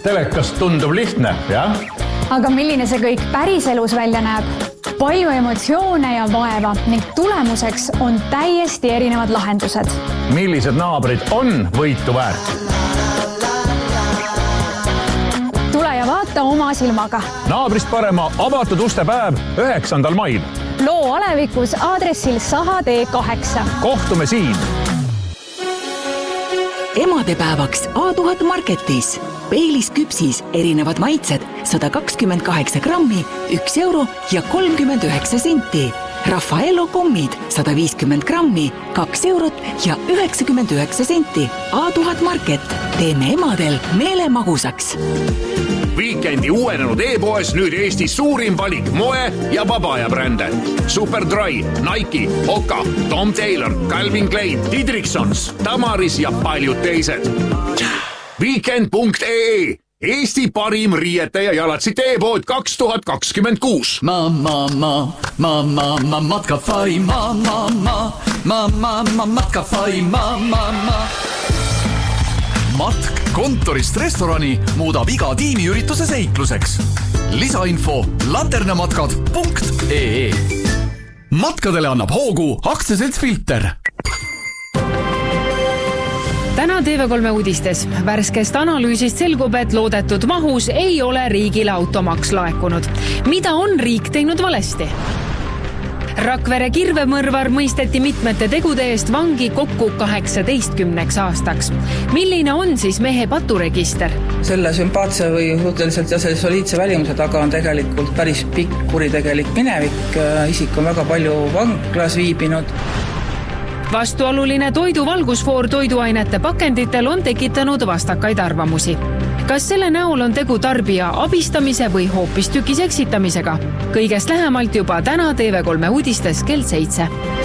Telekast tundub lihtne, jah? Aga milline see kõik päris elus välja näeb? Palju emotsioone ja vaeva ning tulemuseks on täiesti erinevad lahendused. Millised naabrid on võitu väärt? Tule ja vaata oma silmaga. Naabrist parema avatud uste päev 9. mail. Loo alevikus aadressil Saha tee 8. Kohtume siin. Emadepäevaks A1000 Marketis. Peelis küpsis erinevad maitsed 128 grammi, 1 euro ja 39 senti. Raffaello pommid 150 grammi, 2 eurot ja 99 senti. A1000 Market. Teeme emadel meele magusaks. Weekendi uuenenud e-poes nüüd Eestis suurim valik moe ja vabaaja brände. Superdry, Nike, Hoka, Tom Taylor, Calvin Klein, Didriksons, Tamaris ja paljud teised. Weekend.ee Eesti parim riiete ja jalatsite e-pood 2026. Matkafai, Matkafai, Matk kontorist restorani muudab iga tiimiürituse seikluseks. Lisainfo lanternamatkad.ee. Matkadele annab hoogu aktsiaselts Filter. Täna TV3 uudistes. Värskest analüüsist selgub, et loodetud mahus ei ole riigile automaks laekunud. Mida on riik teinud valesti? Rakvere kirvemõrvar mõisteti mitmete tegude eest vangi kokku 18 aastaks. Milline on siis mehe paturegister? Selle sümpaatse või suhteliselt ja selle soliidse välimuse taga on tegelikult päris pikk kuritegelik minevik. Isik on väga palju vanglas viibinud. Vastuoluline toiduvalgusfoor toiduainete pakenditel on tekitanud vastakaid arvamusi. Kas selle näol on tegu tarbija abistamise või hoopis tükis eksitamisega? Kõigest lähemalt juba täna TV3 uudistes kell 7.